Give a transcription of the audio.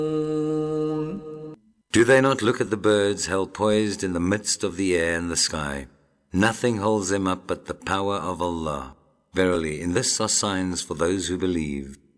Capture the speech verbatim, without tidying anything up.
Do they not look at the birds held poised in the midst of the air and the sky? Nothing holds them up but the power of Allah. Verily, in this are signs for those who believe.